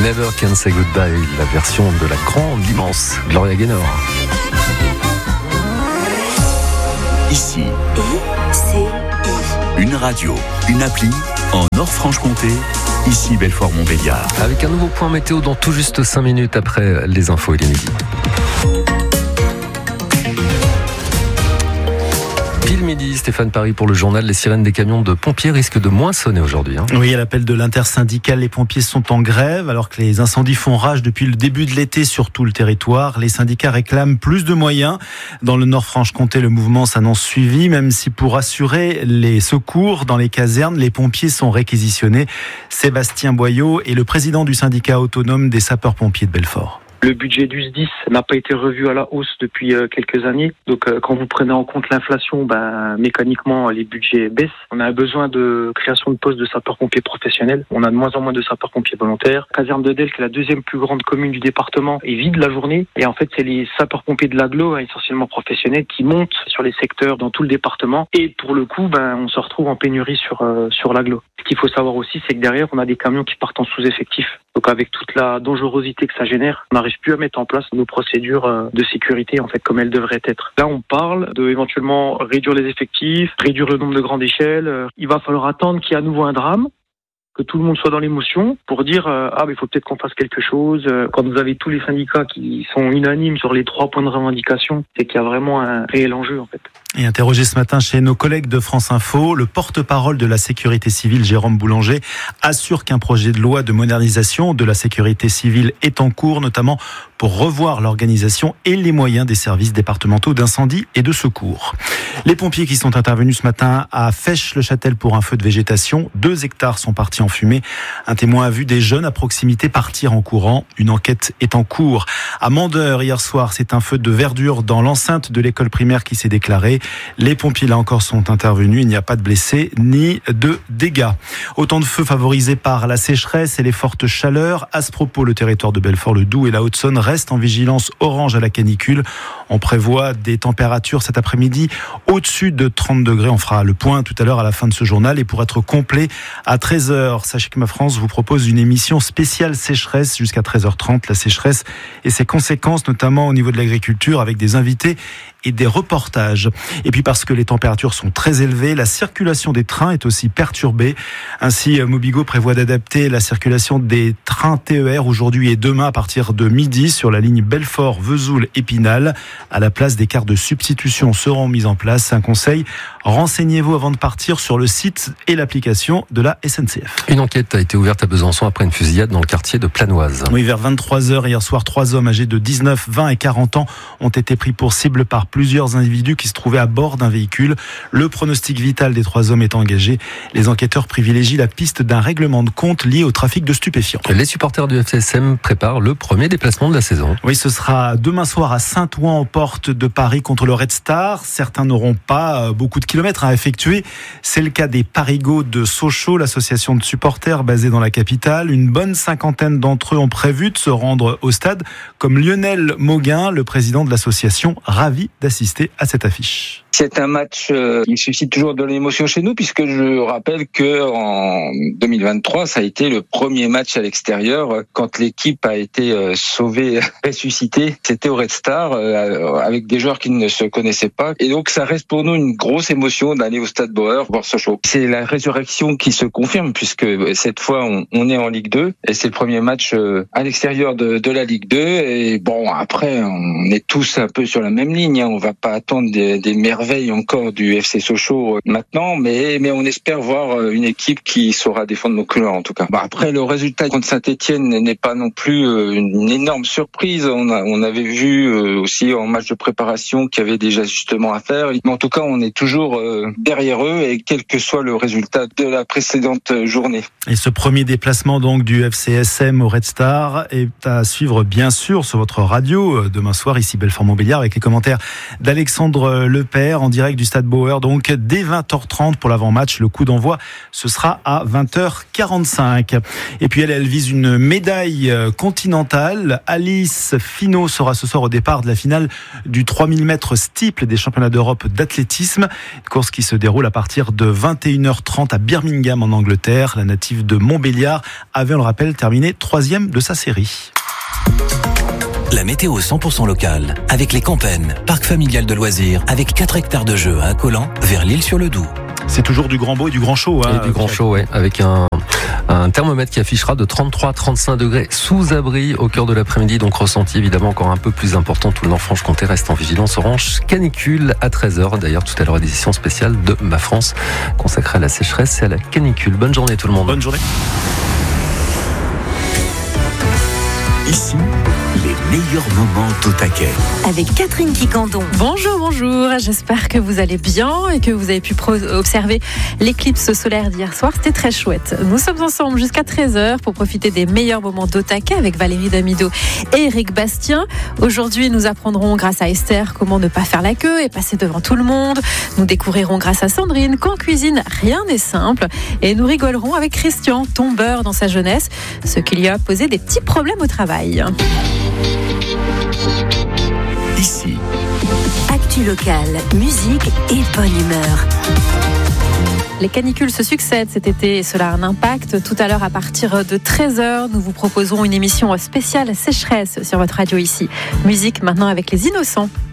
Never Can Say Goodbye, la version de la grande, immense Gloria Gaynor. Ici, une radio, une appli en Nord-Franche-Comté. Ici Belfort-Montbéliard. Avec un nouveau point météo dans tout juste 5 minutes après les infos et les midi. Pile midi, Stéphane Paris pour le journal. Les sirènes des camions de pompiers risquent de moins sonner aujourd'hui. Oui, à l'appel de l'intersyndicale, les pompiers sont en grève alors que les incendies font rage depuis le début de l'été sur tout le territoire. Les syndicats réclament plus de moyens. Dans le Nord-Franche-Comté, le mouvement s'annonce suivi, même si pour assurer les secours dans les casernes, les pompiers sont réquisitionnés. Sébastien Boyot est le président du syndicat autonome des sapeurs-pompiers de Belfort. Le budget du SDIS n'a pas été revu à la hausse depuis quelques années. Donc quand vous prenez en compte l'inflation, mécaniquement les budgets baissent. On a besoin de création de postes de sapeurs-pompiers professionnels. On a de moins en moins de sapeurs-pompiers volontaires. Caserne de Delft, qui est la deuxième plus grande commune du département, est vide la journée. Et en fait, c'est les sapeurs-pompiers de l'agglo, essentiellement professionnels, qui montent sur les secteurs dans tout le département. Et pour le coup, on se retrouve en pénurie sur l'agglo. Ce qu'il faut savoir aussi, c'est que derrière, on a des camions qui partent en sous-effectif. Donc avec toute la dangerosité que ça génère, on n'arrive plus à mettre en place nos procédures de sécurité en fait comme elles devraient être. Là, on parle de éventuellement réduire les effectifs, réduire le nombre de grandes échelles. Il va falloir attendre qu'il y ait à nouveau un drame, que tout le monde soit dans l'émotion pour dire il faut peut-être qu'on fasse quelque chose. Quand vous avez tous les syndicats qui sont unanimes sur les 3 points de revendication, c'est qu'il y a vraiment un réel enjeu en fait. Et interrogé ce matin chez nos collègues de France Info, le porte-parole de la sécurité civile, Jérôme Boulanger, assure qu'un projet de loi de modernisation de la sécurité civile est en cours, notamment pour revoir l'organisation et les moyens des services départementaux d'incendie et de secours. Les pompiers qui sont intervenus ce matin à Fèche-le-Châtel pour un feu de végétation, 2 hectares sont partis en fumée. Un témoin a vu des jeunes à proximité partir en courant. Une enquête est en cours. À Mandeur, hier soir, c'est un feu de verdure dans l'enceinte de l'école primaire qui s'est déclaré. Les pompiers, là encore, sont intervenus. Il n'y a pas de blessés ni de dégâts. Autant de feux favorisés par la sécheresse et les fortes chaleurs. À ce propos, le territoire de Belfort, le Doubs et la Haute-Saône restent en vigilance orange à la canicule. On prévoit des températures cet après-midi au-dessus de 30 degrés. On fera le point tout à l'heure à la fin de ce journal. Et pour être complet, à 13h, sachez que Ma France vous propose une émission spéciale sécheresse jusqu'à 13h30. La sécheresse et ses conséquences, notamment au niveau de l'agriculture, avec des invités et des reportages. Et puis parce que les températures sont très élevées, la circulation des trains est aussi perturbée. Ainsi, Mobigo prévoit d'adapter la circulation des trains TER aujourd'hui et demain à partir de midi sur la ligne Belfort-Vesoul-Épinal. À la place, des cars de substitution seront mis en place. Un conseil, renseignez-vous avant de partir sur le site et l'application de la SNCF. Une enquête a été ouverte à Besançon après une fusillade dans le quartier de Planoise. Oui, vers 23h hier soir, 3 hommes âgés de 19, 20 et 40 ans ont été pris pour cible par plusieurs individus qui se trouvaient à bord d'un véhicule. Le pronostic vital des 3 hommes est engagé. Les enquêteurs privilégient la piste d'un règlement de compte lié au trafic de stupéfiants. Les supporters du FCSM préparent le premier déplacement de la saison. Oui, ce sera demain soir à Saint-Ouen, aux portes de Paris, contre le Red Star. Certains n'auront pas beaucoup de kilomètres à effectuer. C'est le cas des Parigots de Sochaux, l'association de supporters basée dans la capitale. Une bonne 50aine d'entre eux ont prévu de se rendre au stade, comme Lionel Mauguin, le président de l'association, ravi d'assister à cette affiche. C'est un match qui suscite toujours de l'émotion chez nous, puisque je rappelle que en 2023, ça a été le premier match à l'extérieur quand l'équipe a été sauvée, ressuscitée. C'était au Red Star avec des joueurs qui ne se connaissaient pas, et donc ça reste pour nous une grosse émotion d'aller au Stade Bauer voir Sochaux. C'est la résurrection qui se confirme, puisque cette fois on est en Ligue 2 et c'est le premier match à l'extérieur de la Ligue 2. Et bon, après on est tous un peu sur la même ligne. On va pas attendre des merveilles encore du FC Sochaux maintenant, mais on espère voir une équipe qui saura défendre nos couleurs en tout cas. Après, le résultat contre Saint-Etienne n'est pas non plus une énorme surprise. On avait vu aussi en match de préparation qu'il y avait des ajustements à faire, mais en tout cas on est toujours derrière eux, et quel que soit le résultat de la précédente journée. Et ce premier déplacement donc du FCSM au Red Star est à suivre bien sûr sur votre radio demain soir ici Belfort-Montbéliard, avec les commentaires d'Alexandre Lepère en direct du Stade Bauer. Donc dès 20h30 pour l'avant-match. Le coup d'envoi, ce sera à 20h45. Et puis elle vise une médaille continentale. Alice Finot sera ce soir au départ de la finale du 3000 mètres steeple des championnats d'Europe d'athlétisme. Course qui se déroule à partir de 21h30 à Birmingham en Angleterre. La native de Montbéliard avait, on le rappelle, terminé 3e de sa série. La météo 100% locale avec les Campennes, parc familial de loisirs avec 4 hectares de jeux à Collant vers l'Île-sur-le-Doubs. C'est toujours du grand beau et du grand chaud. Et du grand chaud, ouais, avec un thermomètre qui affichera de 33-35 degrés sous abri au cœur de l'après-midi. Donc ressenti évidemment encore un peu plus important. Tout le Nord-Franche-Comté reste en vigilance orange canicule à 13h. D'ailleurs, tout à l'heure, édition spéciale de Ma France consacrée à la sécheresse et à la canicule. Bonne journée tout le monde. Bonne journée. Ici, les meilleurs moments au taquet. Avec Catherine Quicandon. Bonjour, j'espère que vous allez bien et que vous avez pu observer l'éclipse solaire d'hier soir. C'était très chouette. Nous sommes ensemble jusqu'à 13h pour profiter des meilleurs moments d'au taquet avec Valérie Damido et Eric Bastien. Aujourd'hui, nous apprendrons grâce à Esther comment ne pas faire la queue et passer devant tout le monde. Nous découvrirons grâce à Sandrine qu'en cuisine, rien n'est simple. Et nous rigolerons avec Christian, tombeur dans sa jeunesse, ce qui lui a posé des petits problèmes au travail. Ici, Actu locale, musique et bonne humeur. Les canicules se succèdent cet été et cela a un impact. Tout à l'heure, à partir de 13h, nous vous proposons une émission spéciale sécheresse sur votre radio ici. Musique maintenant avec les Innocents.